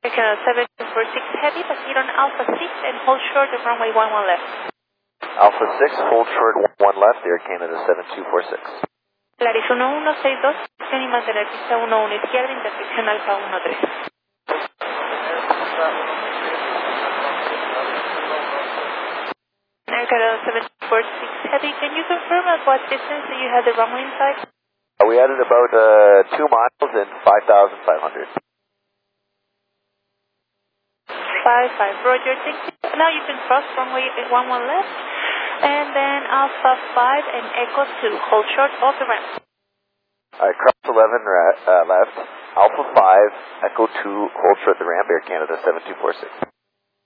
Air Canada 7246 Heavy, proceed on Alpha 6 and hold short of runway 11 left. Alpha 6, hold short 1 left, Air Canada 7246. Polaris 1162, y mantener pista 11 izquierda, intersección Alfa 13. Air Canada 7246 Heavy, can you confirm at what distance you had the runway inside? We added about 2 miles and 5,500. 55, roger, thank you. Now you can cross runway 11 left, and then Alpha 5 and Echo 2, hold short off the ramp. Alright, cross 11 left, Alpha 5, Echo 2, hold short the ramp, Air Canada 7246.